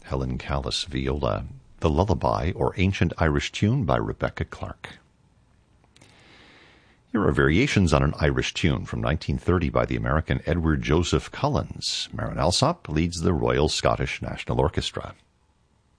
Helen Callis viola, The Lullaby, or Ancient Irish Tune by Rebecca Clark. Here are variations on an Irish tune from 1930 by the American Edward Joseph Collins. Marin Alsop leads the Royal Scottish National Orchestra.